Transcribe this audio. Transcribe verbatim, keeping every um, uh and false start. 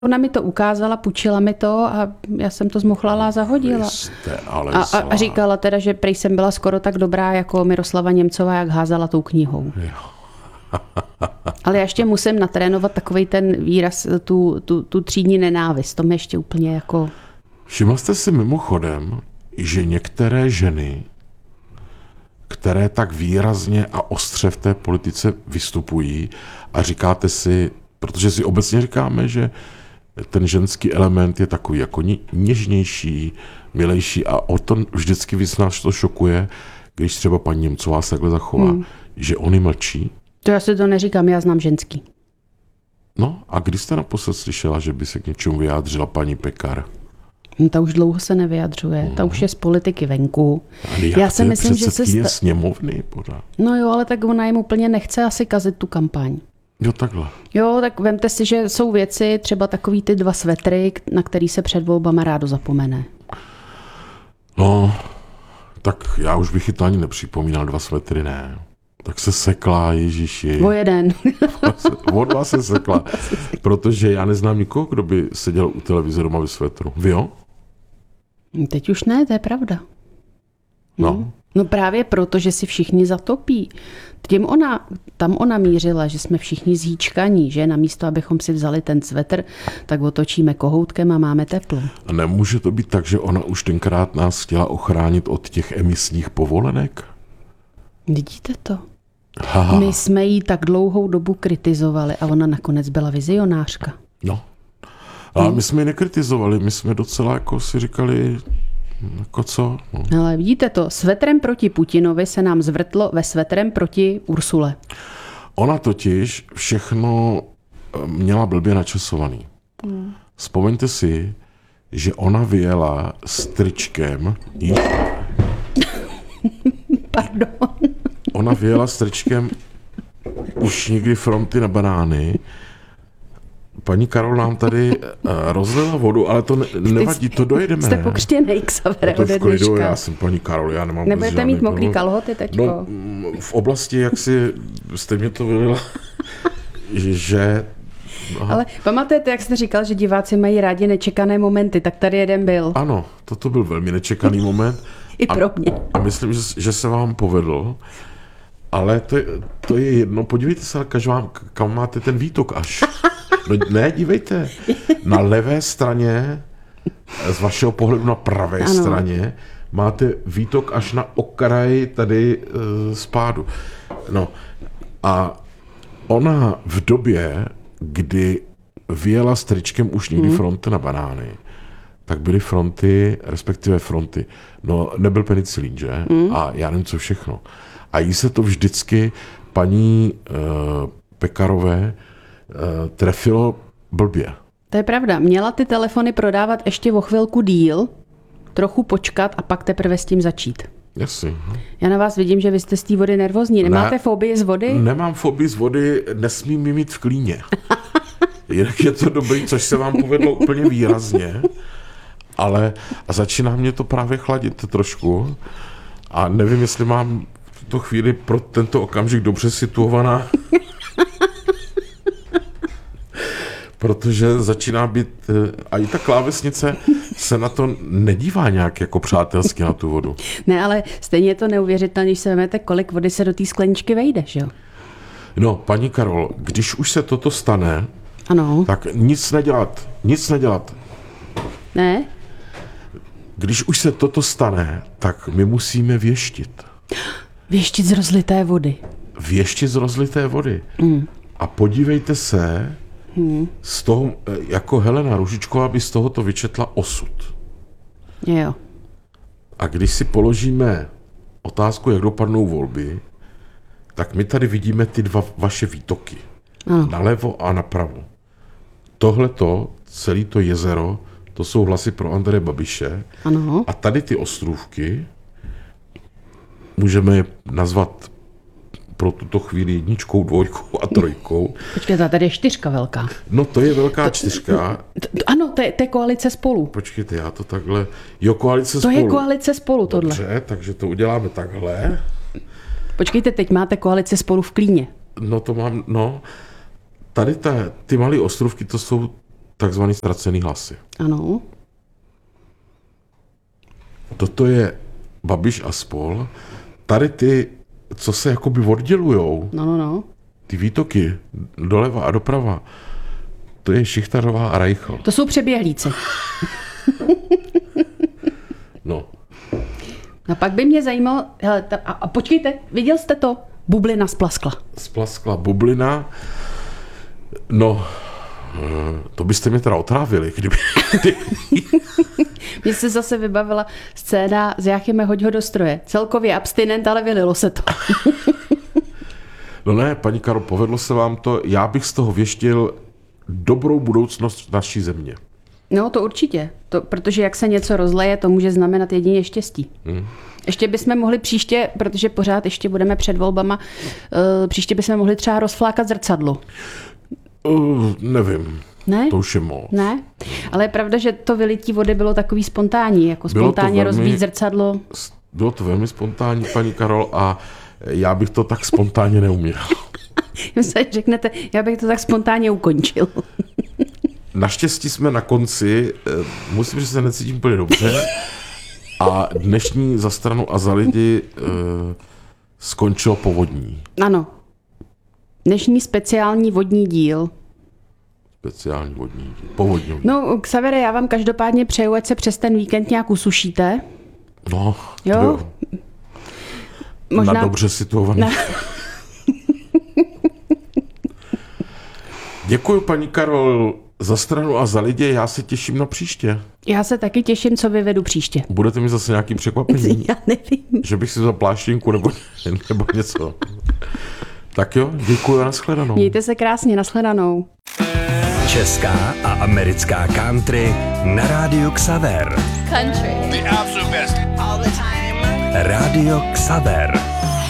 Ona mi to ukázala, půjčila mi to a já jsem to zmuchlala a zahodila. Ale a, a, a říkala teda, že prej jsem byla skoro tak dobrá jako Miroslava Němcová, jak házala tou knihou. Ale já ještě musím natrénovat takovej ten výraz, tu, tu, tu třídní nenávist. To mi ještě úplně jako... Všiml jste si mimochodem, že některé ženy, které tak výrazně a ostře v té politice vystupují a říkáte si, protože si obecně říkáme, že ten ženský element je takový jako něžnější, milejší a o to vždycky víc nás to šokuje, když třeba paní Němcová se takhle zachová, hmm. že oni mlčí. To já si to neříkám, já znám ženský. No a když jste naposled slyšela, že by se k něčemu vyjádřila paní Pekar? No, ta už dlouho se nevyjadřuje, no. Ta už je z politiky venku. Ale jak já si myslím, že se sta... sněmovny pořád. No jo, ale tak ona jim úplně nechce asi kazit tu kampaň. Jo, takhle. Jo, tak vemte si, že jsou věci, třeba takový ty dva svetry, na který se před volbama rádo zapomene. No, tak já už bych to ani nepřipomínal, dva svetry, ne. Tak se sekla, ježiši. O jeden. O dva se sekla, protože já neznám nikoho, kdo by seděl u televize doma ve svetru. Vy jo? Teď už ne, to je pravda. No. Hmm. No právě proto, že si všichni zatopí. Tím ona, tam ona mířila, že jsme všichni zhýčkaní, že namísto, abychom si vzali ten svetr, tak otočíme kohoutkem a máme teplo. A nemůže to být tak, že ona už tenkrát nás chtěla ochránit od těch emisních povolenek? Vidíte to? Aha. My jsme jí tak dlouhou dobu kritizovali a ona nakonec byla vizionářka. No. A hmm. my jsme ji nekritizovali, my jsme docela jako si říkali... Jako co? No. Ale vidíte to, svetrem proti Putinovi se nám zvrtlo ve svetrem proti Ursule. Ona totiž všechno měla blbě načasovaný. Hmm. Vzpomeňte si, že ona vyjela s tričkem. Jí... Pardon. Ona vyjela s tričkem už někdy fronty na banány. Paní Karol nám tady uh, rozlila vodu, ale to ne, nevadí, to dojedeme. Jste pokřtěnej, Xavere, ode dneška. Já jsem paní Karol, já nemám... Nebudete mít mokrý no, kalhoty teďko? No, v oblasti, jak si jste mě to vylila, že... Aha. Ale pamatujete, jak jste říkal, že diváci mají rádi nečekané momenty, tak tady jeden byl. Ano, toto byl velmi nečekaný moment. I a, pro mě. A myslím, že, že se vám povedl, ale to je, to je jedno. Podívejte se, vám, kam máte ten výtok až. No ne, dívejte. Na levé straně, z vašeho pohledu na pravé ano. straně, máte výtok až na okraj tady e, spádu. No a ona v době, kdy vyjela s tričkem už někdy hmm. fronty na banány, tak byly fronty, respektive fronty. No nebyl penicilín, že? Hmm. A já nevím, co všechno. A jí se to vždycky paní e, Pekarové trefilo blbě. To je pravda. Měla ty telefony prodávat ještě o chvilku díl, trochu počkat a pak teprve s tím začít. Jasně. Já na vás vidím, že vy jste z té vody nervózní. Nemáte ne, fobii z vody? Nemám fobii z vody, nesmím ji mít v klíně. Jinak je to dobrý, což se vám povedlo úplně výrazně, ale a začíná mě to právě chladit trošku a nevím, jestli mám v tuto chvíli pro tento okamžik dobře situovaná protože začíná být, a i ta klávesnice se na to nedívá nějak jako přátelsky na tu vodu. Ne, ale stejně je to neuvěřitelné, když se vezmete, kolik vody se do té skleničky vejde, že jo? No, paní Karol, když už se toto stane, ano. tak nic nedělat, nic nedělat. Ne? Když už se toto stane, tak my musíme věštit. Věštit z rozlité vody. Věštit z rozlité vody. Mm. A podívejte se, Hmm. z toho, jako Helena Růžičková by z tohoto vyčetla osud. Jo. A když si položíme otázku, jak dopadnou volby, tak my tady vidíme ty dva vaše výtoky. Ano. Nalevo a napravo. Tohleto, celé to jezero, to jsou hlasy pro Andreje Babiše. Ano. A tady ty ostrůvky můžeme je nazvat pro tuto chvíli jedničkou, dvojkou a trojkou. Počkejte, tady je čtyřka velká. No to je velká to, čtyřka. To, ano, to je, to je koalice Spolu. Počkejte, já to takhle... Jo, koalice to Spolu. To je koalice Spolu, tohle. Dobře, takže to uděláme takhle. Počkejte, teď máte koalice Spolu v klíně. No to mám, no. Tady ta, ty malé ostrovky, to jsou takzvaný ztracený hlasy. Ano. Toto je Babiš a spol. Tady ty, co se jakoby oddělujou, No, no, no. ty výtoky doleva a doprava, to je Šichtarová a Reichl. To jsou přeběhlíci. No. A pak by mě zajímalo, hele, ta, a, a počkejte, viděl jste to? Bublina splaskla. Splaskla bublina. No, to byste mě teda otrávili, kdyby... Mně se zase vybavila scéna s Jáchymem Hoď ho do stroje. Celkově abstinent, ale vylilo se to. No ne, paní Karol, povedlo se vám to. Já bych z toho věštil dobrou budoucnost naší země. No, to určitě. To, protože jak se něco rozleje, to může znamenat jedině štěstí. Hmm. Ještě bychom mohli příště, protože pořád ještě budeme před volbama, uh, příště bychom mohli třeba rozflákat zrcadlo. Uh, nevím. Ne? To už je moc. Ne? Ale je pravda, že to vylití vody bylo takový spontánní, jako spontánně rozbít zrcadlo. Bylo to velmi spontánní, paní Karol, a já bych to tak spontánně neuměl. Myslím, řeknete, já bych to tak spontánně ukončil. Naštěstí jsme na konci, musím říct, že se necítím úplně dobře, a dnešní Za stranu a za lidi eh, skončilo povodní. Ano. Dnešní speciální vodní díl. Speciální vodní díl. Povodní. No, Xavere, já vám každopádně přeju, ať se přes ten víkend nějak usušíte. No, jo. Možná... Na dobře situovaný. Na... Děkuji, paní Karol, Za stranu a za lidi. Já se těším na příště. Já se taky těším, co vyvedu příště. Budete mi zase nějakým překvapením? Já nevím. Že bych si vzal pláštěnku nebo, nebo něco. Tak jo, děkuji a nashledanou. Mějte se krásně, nashledanou. Česká a americká country na rádiu Xaver. Country. The absolute best. All the time. Rádio Xaver.